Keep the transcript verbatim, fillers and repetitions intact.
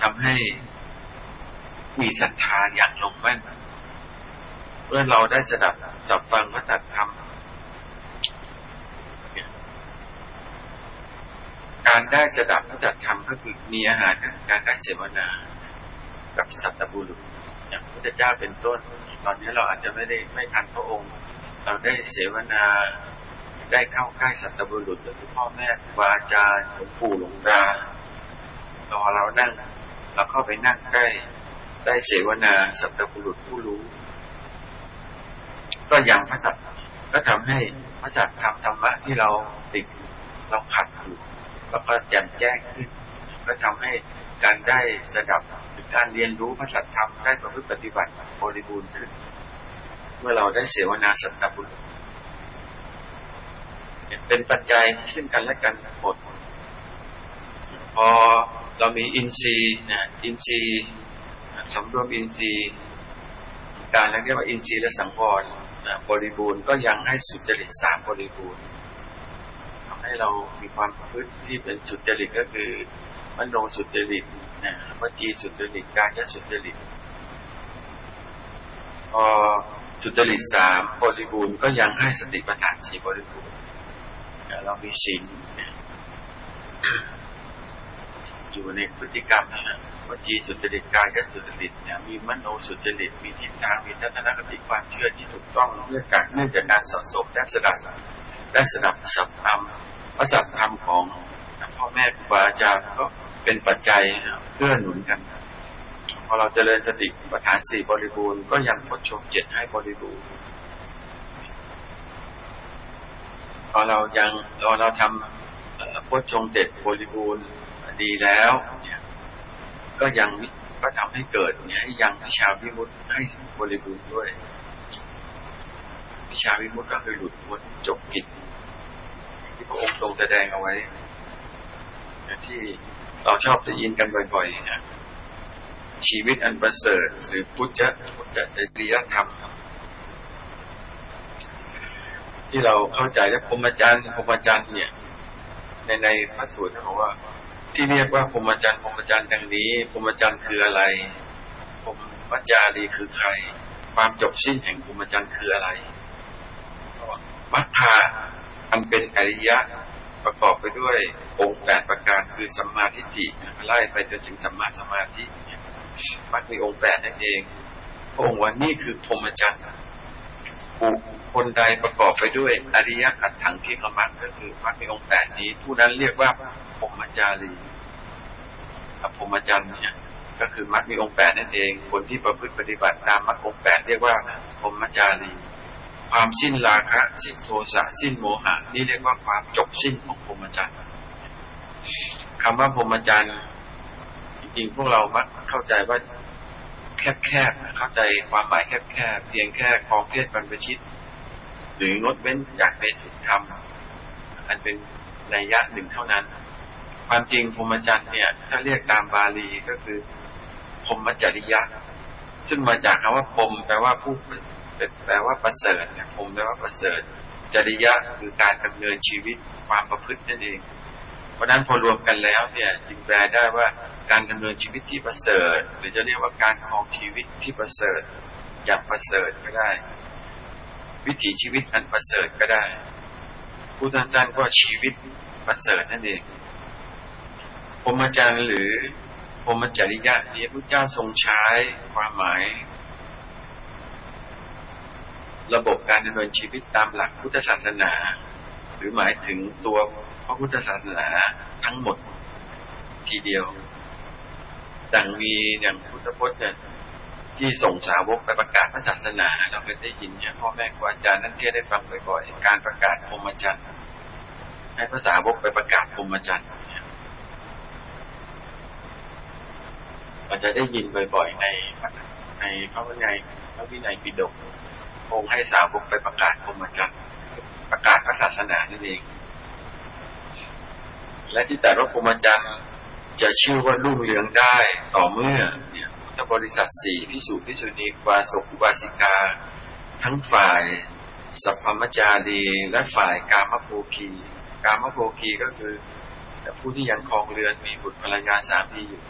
ทำให้มีศรัทธาอย่างลงมั่นเมื่อเราได้สดับสับฟังพระตรัสธรรมการได้สดับพระตรัสธรรมก็คือมีอาหารการได้เสวนากับสัตบุรุษอย่างพระพุทธเจ้าเป็นต้นตอนนี้เราอาจจะไม่ได้ไม่ทันพระองค์เราได้เสวนาได้เข้าใกล้สัตบุรุษหรือพ่อแม่ครูอาจารย์หลวงปู่หลวงตารอเรานั่งเราเข้าไปนั่งใกล้ได้เสวนาสัตบุรุษผู้รู้ก็ยังพระสัตก็ทำให้พระสัตธรรมธรรมะที่เราติดเราขัดอยู่แล้วก็แจ่มแจ้งขึ้นก็ทำให้การได้สดับหรือการเรียนรู้พระสัตธรรมได้ประพฤติปฏิบัติบริบูรณ์ขึ้นเมื่อเราได้เสวนาสัตบุรุษเป็นปัจจัยซึ่งกันและกันหมดพอเรามีอินทรีย์นะอินทรีย์สำรวมอินทรีย์การเรียกว่าอินทรีย์และสังวรนะบริบูรณ์ก็ยังให้สุจริตสามบริบูรณ์ทำให้เรามีความประพฤติที่เป็นสุจริตก็คือมโนสุจริตนะวจีสุจริตกายสุจริตพอสุจริตสามบริบูรณ์ก็ยังให้สติปัฏฐานสี่บริบูรณ์เรามีศีลอยู่ในพฤติกรรมนะวจีสุจริตกายสุจริตเนี่ยมีมโนสุจริตมีทิฏฐานมีทัศนคติความเชื่อที่ถูกต้องเนื่องจากเนื่องจากการสะสมและสดับและสดับสัพธรรมพระสัพธรรมของพ่อแม่ครูบาอาจารย์ก็เป็นปัจจัยเพื่อหนุนกันพอเราเจริญสติปัฏฐานสี่บริบูรณ์ก็ยังผลชมเจ็ดให้บริบูรณ์พอเรายังเราเราทำโพชฌงค์เจ็ดบริบูรณ์ดีแล้วเนี่ยก็ยังก็ทำให้เกิดเนี่ยให้ยังวิชาวิมุตติให้บริบูรณ์ด้วยวิชาวิมุตติก็คือหลุดพ้นจบกิจที่พระองค์ทรงแสดงเอาไว้ที่เราชอบได้ยินกันบ่อยๆนะชีวิตอันประเสริฐหรือพุทธะพุทธจริยธรรมที่เราเข้าใจและพรหมจรรย์พรหมจรรย์เนี่ยในในพระสูตรเขาบอกว่าที่เรียกว่าพรหมจรรย์พรหมจรรย์ดังนี้พรหมจรรย์คืออะไรพรหมจารีคือใครความจบสิ้นแห่งพรหมจรรย์คืออะไรมัคคาอันเป็นอริยะประกอบไปด้วยองค์แปดประการคือสัมมาทิฏฐิไล่ไปจนถึงสัมมาสมาธิมักมีองค์แปดนั่นเองพระองค์ว่านี่คือพรหมจรรย์บุคคลใดประกอบไปด้วยอริยอัตถังที่กำมังก็คือมักมีองค์แปดนี้ผู้นั้นเรียกว่าพรหมจารีพรหมจรรย์เนี่ยก็คือมักมีองค์แปดนั่นเองคนที่ประพฤติปฏิบัติตามมรรคองค์แปดเรียกว่าพรหมจารีความสิ้นราคะสิ้นโทสะสิ้นโมหะนี่เรียกว่าความจบสิ้นของพรหมจรรย์คำว่าพรหมจรรย์จริงๆพวกเรามักเข้าใจว่าแคบๆเข้าใจความหมายแคบๆเพียงแค่ครองเพศบรรพชิตหรืองดเว้นจากในศีลธรรมอันเป็นนัยยะหนึ่งเท่านั้นความจริงพรหมจรรย์เนี่ยถ้าเรียกตามบาลีก็คือพรหมจริยะซึ่งมาจากคำว่าพรหมแปลว่าผู้แปลว่าประเสริฐพรหมแปลว่าประเสริฐจริยะคือการดำเนินชีวิตความประพฤตินั่นเองเพราะนั้นพอรวมกันแล้วเนี่ยจึงแปลได้ว่าการดำเนินชีวิตที่ประเสริฐหรือจะเรียกว่าการครองชีวิตที่ประเสริฐอย่างประเสริฐก็ได้วิถีชีวิตอันประเสริฐก็ได้ผู้สั้นๆก็ชีวิตประเสริฐนั่นเองพรหมจรรย์หรือพรหมจริยะนี้พระเจ้าทรงใช้ความหมายระบบการดำเนินชีวิตตามหลักพุทธศาสนาหรือหมายถึงตัวพระพุทธศาสนาทั้งหมดทีเดียวดังมีอย่างพุทธพจน์เนี่ยที่ส่งสาวกไปประกาศพระศาสนาเราเคยได้ยินเนี่ยพ่อแม่ครูอาจารย์นั่นที่ได้ฟังบ่อยๆการประกาศพรหมจรรย์ให้พระสาวกไปประกาศพรหมจรรย์เราจะได้ยินบ่อยๆในในพระวินัยพระวินัยปิฎกองค์ให้สาวกไปประกาศพรหมจรรย์ประกาศพระศาสนานั่นเองและที่แต่ว่าพรหมจรรย์จะชื่อว่ารุ่งเรืองได้ต่อเมื่อเนี่ยพุทธบริษัทสี่ภิกษุภิกษุณีอุบาสกอุบาสิกาทั้งฝ่ายสัพพมจารีและฝ่ายกามโภคีกามโภคีก็คือผู้ที่ยังครองเรือนมีบุตรภรรยาสามีอยู่